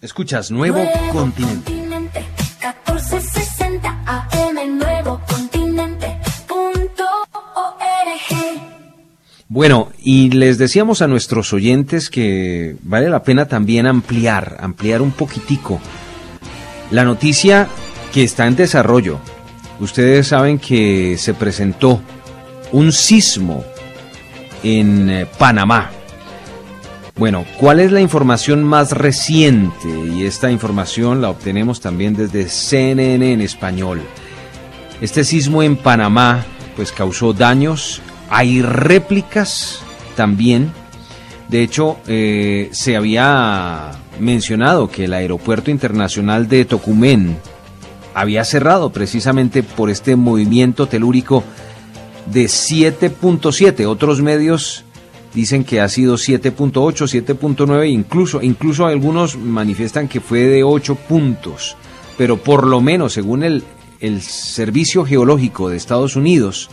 Escuchas Nuevo Continente. 1460 AM, Nuevo Continente.org. Bueno, y les decíamos a nuestros oyentes que vale la pena también ampliar un poquitico la noticia que está en desarrollo. Ustedes saben que se presentó un sismo en Panamá. Bueno, ¿cuál es la información más reciente? Y esta información la obtenemos también desde CNN en español. Este sismo en Panamá pues causó daños, hay réplicas también. De hecho, se había mencionado que el aeropuerto internacional de Tocumen había cerrado precisamente por este movimiento telúrico de 7.7. Otros medios dicen que ha sido 7.8, 7.9, incluso algunos manifiestan que fue de 8 puntos. Pero por lo menos, según el Servicio Geológico de Estados Unidos,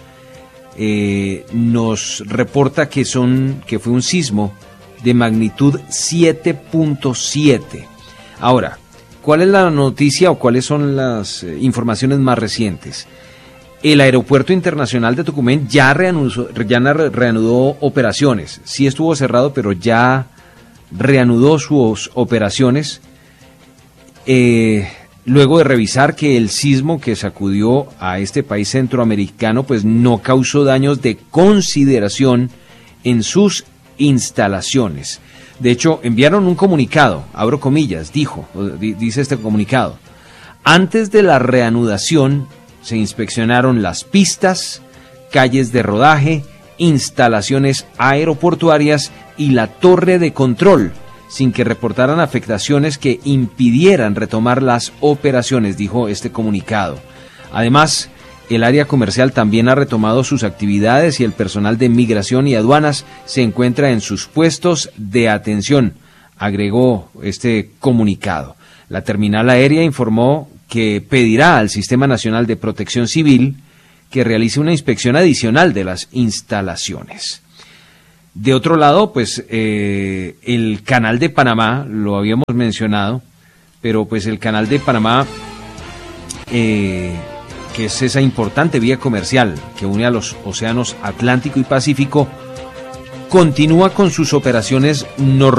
nos reporta que fue un sismo de magnitud 7.7. Ahora, ¿cuál es la noticia o cuáles son las informaciones más recientes? El Aeropuerto Internacional de Tocumen ya reanudó operaciones. Sí estuvo cerrado, pero ya reanudó sus operaciones. Luego de revisar que el sismo que sacudió a este país centroamericano pues no causó daños de consideración en sus instalaciones. De hecho, enviaron un comunicado, abro comillas, dice este comunicado: antes de la reanudación se inspeccionaron las pistas, calles de rodaje, instalaciones aeroportuarias y la torre de control, sin que reportaran afectaciones que impidieran retomar las operaciones, dijo este comunicado. Además, el área comercial también ha retomado sus actividades y el personal de migración y aduanas se encuentra en sus puestos de atención, agregó este comunicado. La terminal aérea informó que pedirá al Sistema Nacional de Protección Civil que realice una inspección adicional de las instalaciones. De otro lado, pues el Canal de Panamá, lo habíamos mencionado, pero pues el Canal de Panamá, que es esa importante vía comercial que une a los océanos Atlántico y Pacífico, continúa con sus operaciones normales.